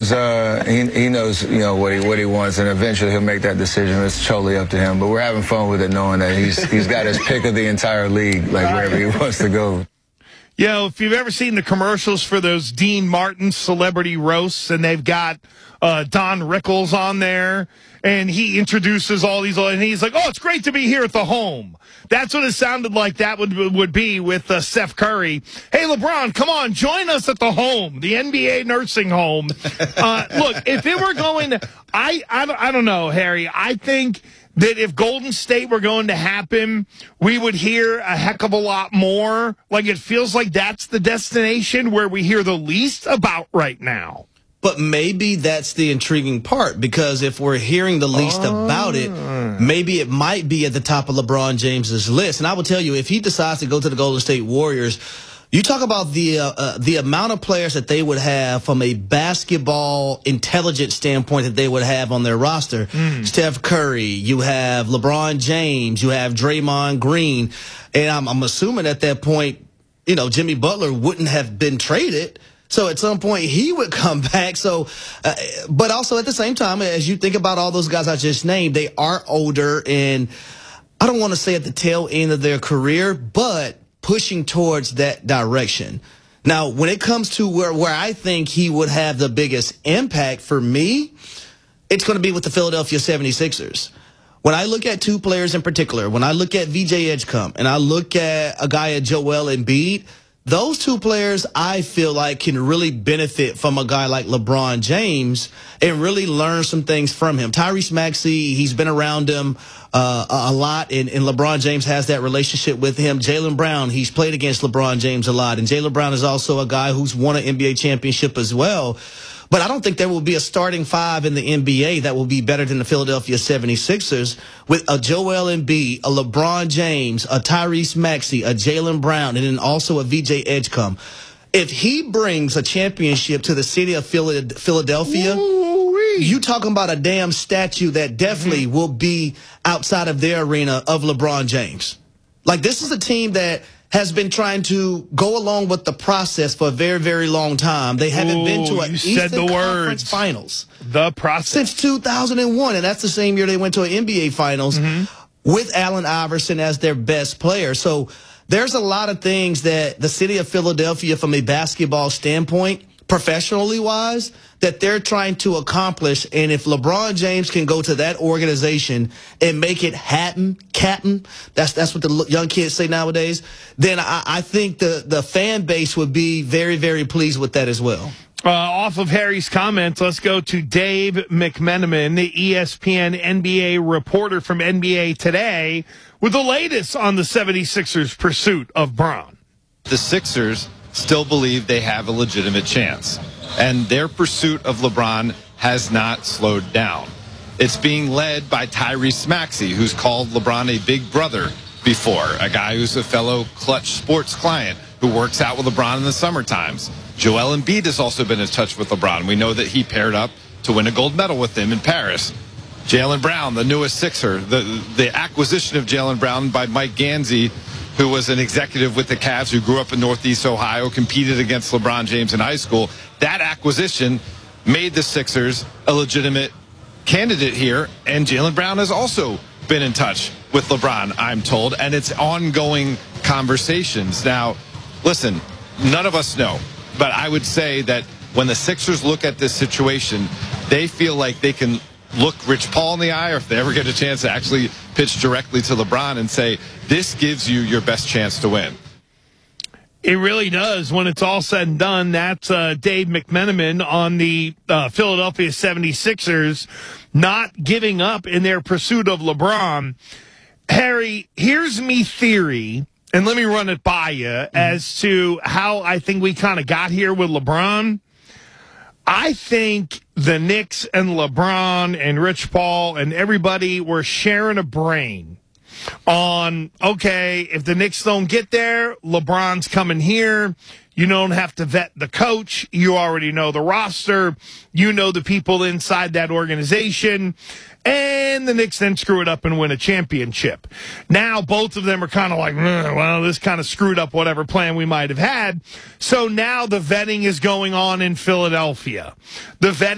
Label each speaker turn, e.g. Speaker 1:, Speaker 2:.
Speaker 1: James, he knows what he wants, and eventually he'll make that decision. It's totally up to him. But we're having fun with it, knowing that he's got his pick of the entire league, like wherever he wants to go.
Speaker 2: If you've ever seen the commercials for those Dean Martin celebrity roasts, and they've got Don Rickles on there, and he introduces all these, and he's like, "Oh, it's great to be here at the home." That's what it sounded like that would be with Steph Curry. Hey, LeBron, come on, join us at the home, the NBA nursing home. Look, if it were going to, I don't know, Harry. I think that if Golden State were going to happen, we would hear a heck of a lot more. Like, it feels like that's the destination where we hear the least about right now.
Speaker 3: But maybe that's the intriguing part, because if we're hearing the least about it, maybe it might be at the top of LeBron James's list. And I will tell you, if he decides to go to the Golden State Warriors, you talk about the amount of players that they would have from a basketball intelligence standpoint that they would have on their roster. Steph Curry, you have LeBron James, you have Draymond Green, and I'm assuming at that point, Jimmy Butler wouldn't have been traded. So at some point he would come back. So, but also at the same time, as you think about all those guys I just named, they are older, and I don't want to say at the tail end of their career, but pushing towards that direction. Now, when it comes to where I think he would have the biggest impact for me, it's going to be with the Philadelphia 76ers. When I look at two players in particular, when I look at VJ Edgecombe and I look at a guy at Joel Embiid, those two players, I feel like, can really benefit from a guy like LeBron James and really learn some things from him. Tyrese Maxey, he's been around him a lot, and LeBron James has that relationship with him. Jaylen Brown, he's played against LeBron James a lot, and Jaylen Brown is also a guy who's won an NBA championship as well. But I don't think there will be a starting five in the NBA that will be better than the Philadelphia 76ers with a Joel Embiid, a LeBron James, a Tyrese Maxey, a Jaylen Brown, and then also a VJ Edgecombe. If he brings a championship to the city of Philadelphia, you talking about a damn statue that definitely will be outside of their arena of LeBron James. Like, this is a team that has been trying to go along with the process for a very, very long time. They haven't been to an Eastern Conference Finals.
Speaker 2: The process.
Speaker 3: Since 2001, and that's the same year they went to an NBA Finals with Allen Iverson as their best player. So there's a lot of things that the city of Philadelphia, from a basketball standpoint, professionally wise, that they're trying to accomplish. And if LeBron James can go to that organization and make it happen, Captain, that's what the young kids say nowadays, then I think the fan base would be very, very pleased with that as well.
Speaker 2: Off of Harry's comments, let's go to Dave McMenamin, the ESPN NBA reporter from NBA Today, with the latest on the 76ers' pursuit of Bron.
Speaker 4: The Sixers still believe they have a legitimate chance, and their pursuit of LeBron has not slowed down. It's being led by Tyrese Maxey, who's called LeBron a big brother before, a guy who's a fellow Clutch Sports client who works out with LeBron in the summer times. Joel Embiid has also been in touch with LeBron. We know that he paired up to win a gold medal with him in Paris. Jaylen Brown, the newest Sixer, the acquisition of Jaylen Brown by Mike Gansey, who was an executive with the Cavs, who grew up in Northeast Ohio, competed against LeBron James in high school. That acquisition made the Sixers a legitimate candidate here, and Jaylen Brown has also been in touch with LeBron, I'm told, and it's ongoing conversations. Now, listen, none of us know, but I would say that when the Sixers look at this situation, they feel like they can look Rich Paul in the eye, or if they ever get a chance to actually pitch directly to LeBron and say, this gives you your best chance to win.
Speaker 2: It really does. When it's all said and done, that's Dave McMenamin on the Philadelphia 76ers not giving up in their pursuit of LeBron. Harry, here's me theory, and let me run it by you as to how I think we kind of got here with LeBron. I think the Knicks and LeBron and Rich Paul and everybody were sharing a brain on, okay, if the Knicks don't get there, LeBron's coming here. You don't have to vet the coach. You already know the roster. You know the people inside that organization. And the Knicks then screw it up and win a championship. Now both of them are kind of like, well, this kind of screwed up whatever plan we might have had. So now the vetting is going on in Philadelphia. The vetting